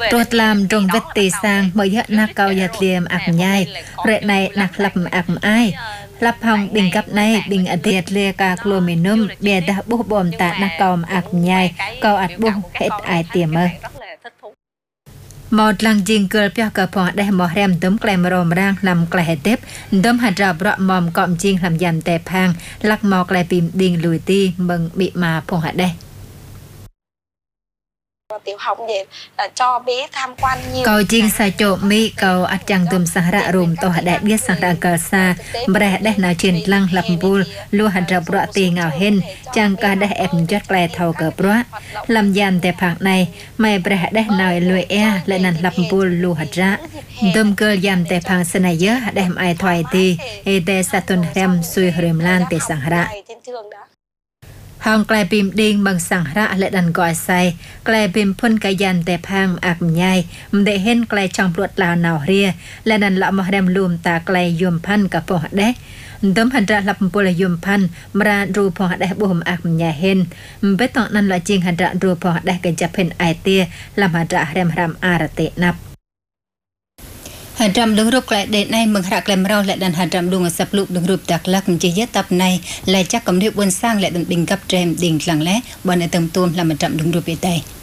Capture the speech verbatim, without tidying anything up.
ตรวจลามตรงเวทตีสร้างเมื่อเยอะนักเกาอย่าเทียมอักยายเรในนักลับอักไอลับพองบิงกับในบิงอเดียดเรียกากลัวเมนุ่มเบียดบุบอมตานักเกาอักยายเกาอัดบุเฮ็ดไอเตียมเมอหมดลังจิงเกิดเปียกกระพอได้หมอแรมต้มแกลมรมร่างลำแกลเต็บต้มหัดราบระมอมกอมจิงลำยำแต่พังลักหมอแกลปิมดิงลุยตีเบิงบิมาพงหัดได้ tiểu học vậy là cho bé tham quan nhiều កោជីងសាជោមីកោអត់ចាំងទុំសហរៈរុំតោះដែលបៀសហរៈកសាប្រះដែលនៅជិនឡាំងលាប់ពូលលួហរប្រៈទីងៅហិនចាំងកាដែលអេបចាត់ក្លែថោកប្រៈលំយ៉ាំតែផាក់ណៃម៉ែប្រះដែលនៅលួយអែលែណាន់លាប់ពូលលួហរៈដុំកើយ៉ាំតែផាក់សនយៈដែលអៃថយទីអេតែសតុនរំស៊ុយរឹមឡានទេសហរៈហងក្លែពីមឌីងបឹងសង្ហរៈและดันกอยไซក្លែពីមភុនកាยันแต่พังอักញ៉ៃមិនได้เห็นក្លែចង់ព្រួតឡាវណៅរៀและดันละមះរែមលូមតាក្លែយំផាន់កពោះដេដំហន្តរលពលយំផាន់មរារូផោះដេបុមอักញ៉ៃហិនបេតនលជីងហន្តររូផោះដេកចាប់ភិនអៃទាលមហន្តររែមរាមអរតិណាប់ហត្តរំលងរូបក្លែដេណៃមឹងហរៈក្លែមរោและดันហត្តរំលងសັບលុបលងរូបតាក់លាក់ជាយតាប់ណៃលែចាក់កំរៀបបួនសាងและดันบิงกับเจมดิงหลังและบอนในเติมตูมลำมันจำลงรูปไปได้